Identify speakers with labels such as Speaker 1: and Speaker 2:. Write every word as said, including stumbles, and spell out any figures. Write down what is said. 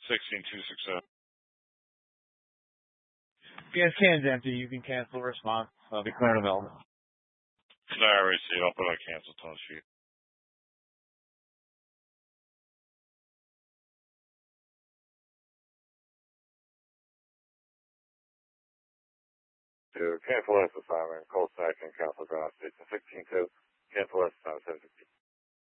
Speaker 1: sixteen two six seven.
Speaker 2: Gas can's empty. You can cancel response. I'll be clear available.
Speaker 1: No, I already see it. I'll put on cancel tone sheet. To cancel this assignment, call second, cancel ground station sixteen two, cancel this assignment seven sixteen.